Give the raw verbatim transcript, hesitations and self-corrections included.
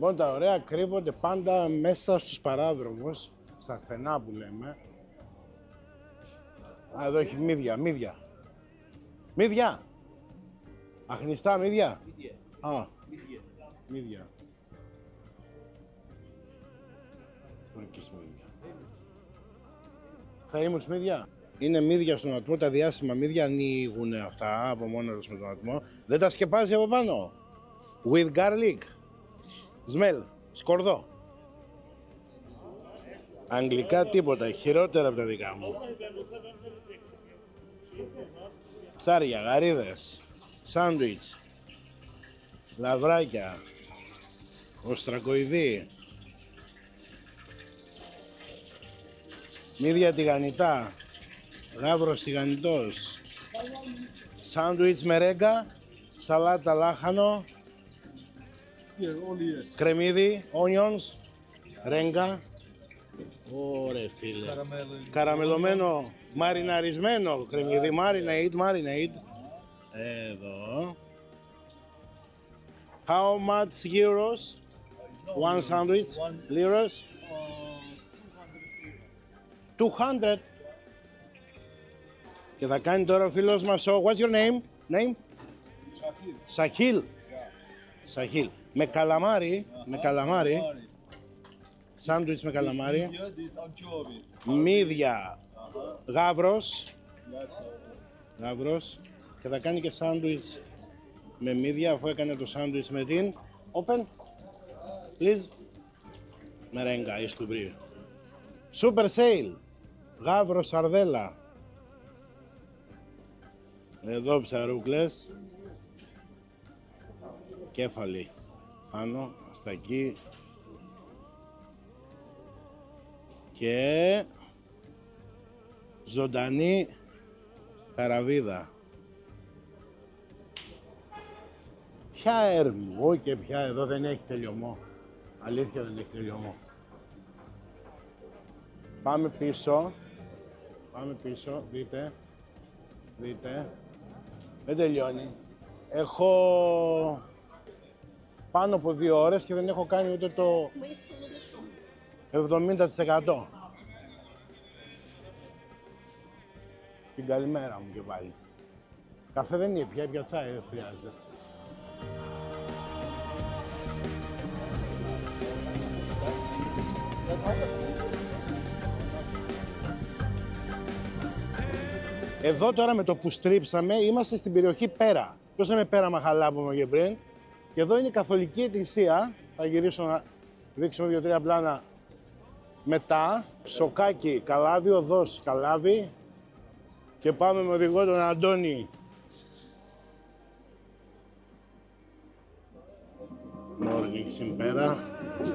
Λοιπόν, τα ωραία κρύβονται πάντα μέσα στους παράδρομους, στα στενά που λέμε. Α, εδώ έχει μύδια, μύδια. Μύδια! Αχνιστά μύδια. Μύδια. Α, Μύδια. μύδια. Τουρκής μύδια. Famous μύδια. Είναι μύδια στον ατμό, τα διάσημα μύδια ανοίγουν αυτά από μόνα τους με τον ατμό. Δεν τα σκεπάζει από πάνω. With garlic. Smell. Σκορδό. Αγγλικά τίποτα, χειρότερα από τα δικά μου. Ψάρια, γαρίδες, σάντουιτς, λαβράκια, οστρακοειδή, μύδια τηγανιτά, γάβρος τηγανιτός, σάντουιτς με ρέγκα, σαλάτα λάχανο, κρεμμύδι, onions, ρέγκα. Ωρε φίλε, καραμελωμένο, μαριναρισμένο κρεμμύδι, marinade, marinade. Εδώ. How much euros? One sandwich? Liras? two hundred. Και θα κάνει τώρα ο φίλος μας ο... What's your name? Name? Σαχίλ. Σαχίλ. Με καλαμάρι, με καλαμάρι. Σάντουιτς με καλαμάρι. Μύδια. Γάβρος. Γάβρος. Και θα κάνει και σάντουιτς με μύδια, αφού έκανε το σάντουιτς με την... Open. Please. Μερέγκα ή σκουμπρί. Super sale. Γάβρο σαρδέλα. Εδώ ψαρούκλες. Κέφαλι. Πάνω, στα εκεί. Και ζωντανή καραβίδα. Ποια έρμου και ποια εδώ δεν έχει τελειωμό. Αλήθεια δεν έχει τελειωμό. Πάμε πίσω. Πάμε πίσω, δείτε. Δείτε. Δεν τελειώνει. Έχω πάνω από δύο ώρες και δεν έχω κάνει ούτε το εβδομήντα τοις εκατό. Την καλημέρα μου και πάλι. Καφέ δεν είναι πια, πια τσάι δεν χρειάζεται. Εδώ τώρα με το που στρίψαμε είμαστε στην περιοχή Πέρα. Ποιος είναι Πέρα Μαχαλά που είπαμε και πριν. Και εδώ είναι η Καθολική Εκκλησία. Θα γυρίσω να δείξω δύο-τρία πλάνα μετά. Σοκάκι, Καλάβι, οδός Καλάβι. Και πάμε με οδηγό τον Αντώνη. Morning στην Πέρα.